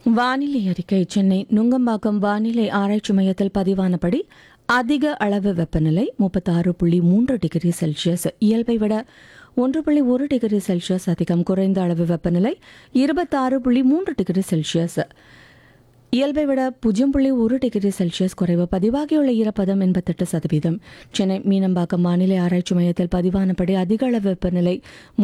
வானிலை அறிக்கை. சென்னை நுங்கம்பாக்கம் வானிலை ஆராய்ச்சி மையத்தில் பதிவானபடி அதிக அளவு வெப்பநிலை 36.3 டிகிரி செல்சியஸ், இயல்பை விட 1.1 டிகிரி செல்சியஸ் அதிகம். குறைந்த அளவு வெப்பநிலை 26.3 டிகிரி செல்சியஸ், இயல்பை விட 0.1 டிகிரி செல்சியஸ் குறைவு. பதிவாகியுள்ள ஈரப்பதம் 88%. சென்னை மீனம்பாக்கம் வானிலை ஆராய்ச்சி மையத்தில் பதிவானபடி அதிக அளவு வெப்பநிலை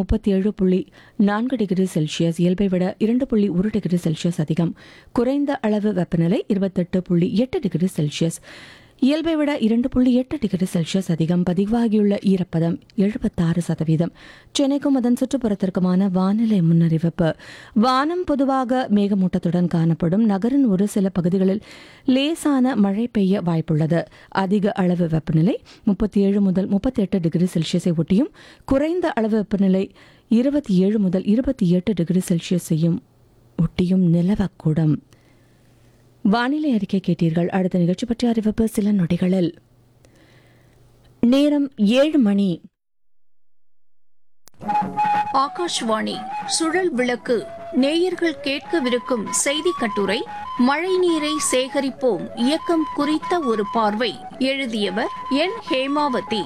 37.4 டிகிரி செல்சியஸ், இயல்பை விட 2.1 டிகிரி செல்சியஸ் அதிகம். குறைந்த அளவு வெப்பநிலை 28.8 டிகிரி செல்சியஸ், இயல்பை விட 2.8 டிகிரி செல்சியஸ் அதிகம். பதிவாகியுள்ள ஈரப்பதம் 76%. சென்னைக்கும் அதன் சுற்றுப்புறத்திற்குமான வானிலை முன்னறிவிப்பு. வானம் பொதுவாக மேகமூட்டத்துடன் காணப்படும். நகரின் ஒரு சில பகுதிகளில் லேசான மழை பெய்ய வாய்ப்புள்ளது. அதிக அளவு வெப்பநிலை 37 முதல் 38 டிகிரி செல்சியஸை ஒட்டியும், குறைந்த அளவு வெப்பநிலை 27 முதல் 28 டிகிரி செல்சியஸையும் ஒட்டியும் நிலவக்கூடும். வானிலை அறிக்கை கேட்டீர்கள். அடுத்த நிகழ்ச்சி பற்றிய அறிவிப்பு சில நொடிகளில். நேரம் 7 மணி. ஆகாஷ்வாணி சுழல் விளக்கு. நேயர்கள் கேட்கவிருக்கும் செய்தி கட்டுரை மழை நீரை சேகரிப்போம் இயக்கம் குறித்த ஒரு பார்வை. எழுதியவர் என் ஹேமாவதி.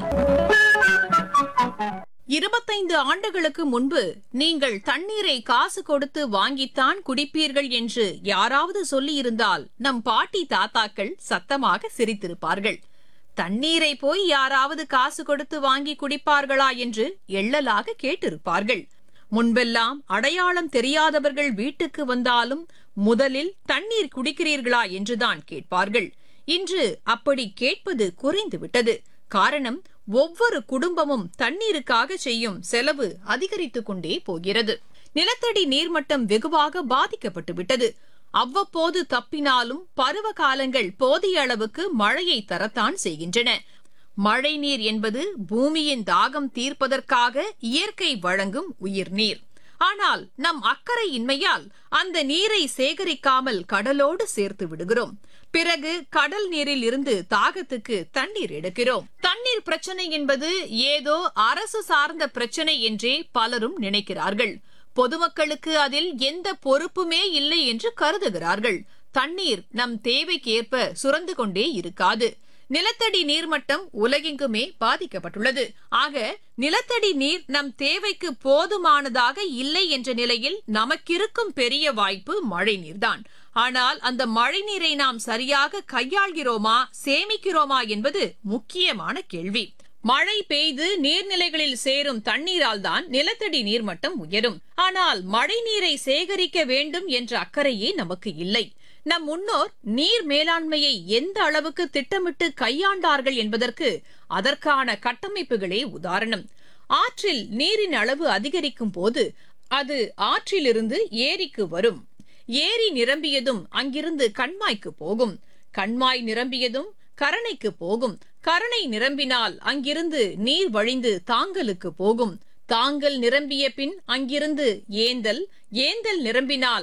25 ஆண்டுகளுக்கு முன்பு நீங்கள் தண்ணீரை காசு கொடுத்து வாங்கித்தான் குடிப்பீர்கள் என்று யாராவது சொல்லியிருந்தால் நம் பாட்டி தாத்தாக்கள் சத்தமாக சிரித்திருப்பார்கள். தண்ணீரை போய் யாராவது காசு கொடுத்து வாங்கி குடிப்பார்களா என்று எள்ளலாக கேட்டிருப்பார்கள். முன்பெல்லாம் அடையாளம் தெரியாதவர்கள் வீட்டுக்கு வந்தாலும் முதலில் தண்ணீர் குடிக்கிறீர்களா என்றுதான் கேட்பார்கள். இன்று அப்படி கேட்பது குறைந்துவிட்டது. காரணம், ஒவ்வொரு குடும்பமும் தண்ணீருக்காக செய்யும் செலவு அதிகரித்துக் கொண்டே போகிறது. நிலத்தடி நீர்மட்டம் வெகுவாக பாதிக்கப்பட்டு விட்டது. அவ்வப்போது தப்பினாலும் பருவ காலங்கள் போதிய அளவுக்கு மழையை தரத்தான் செய்கின்றன. மழை நீர் என்பது பூமியின் தாகம் தீர்ப்பதற்காக இயற்கை வழங்கும் உயிர்நீர். ஆனால் நம் அக்கறையின்மையால் அந்த நீரை சேகரிக்காமல் கடலோடு சேர்த்து விடுகிறோம். பிறகு கடல் நீரில் இருந்து தாகத்துக்கு தண்ணீர் எடுக்கிறோம். தண்ணீர் பிரச்சனை என்பது ஏதோ அரசு சார்ந்த பிரச்சனை என்றே பலரும் நினைக்கிறார்கள். பொதுமக்களுக்கு அதில் எந்த பொறுப்புமே இல்லை என்று கருதுகிறார்கள். தண்ணீர் நம் தேவைக்கு ஏற்ப சுரந்து கொண்டே இருக்காது. நிலத்தடி நீர்மட்டம் உலகெங்குமே பாதிக்கப்பட்டுள்ளது. ஆக நிலத்தடி நீர் நம் தேவைக்கு போதுமானதாக இல்லை என்ற நிலையில் நமக்கிருக்கும் பெரிய வாய்ப்பு மழை நீர்தான். ஆனால் அந்த மழை நீரை நாம் சரியாக கையாள்கிறோமா, சேமிக்கிறோமா என்பது முக்கியமான கேள்வி. மழை பெய்து நீர்நிலைகளில் சேரும் தண்ணீரால் தான் நிலத்தடி நீர்மட்டம் உயரும். ஆனால் மழை நீரை சேகரிக்க வேண்டும் என்ற அக்கறையே நமக்கு இல்லை. நம் முன்னோர் நீர் மேலாண்மையை எந்த அளவுக்கு திட்டமிட்டு கையாண்டார்கள் என்பதற்கு அதற்கான கட்டமைப்புகளே உதாரணம். ஆற்றில் நீரின் அளவு அதிகரிக்கும் போது அது ஆற்றிலிருந்து ஏரிக்கு வரும். ஏரி நிரம்பியதும் அங்கிருந்து கண்மாய்க்கு போகும். கண்மாய் நிரம்பியதும் கரணைக்கு போகும். கரணை நிரம்பினால் அங்கிருந்து நீர் வழிந்து தாங்கலுக்கு போகும். தாங்கல் நிரம்பிய பின் அங்கிருந்து ஏந்தல், ஏந்தல் நிரம்பினால்